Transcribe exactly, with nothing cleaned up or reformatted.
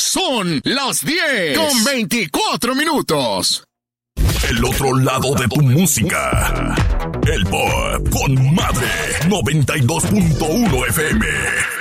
Son las diez con veinticuatro minutos. El otro lado de tu música. El Pop con Madre noventa y dos punto uno F M.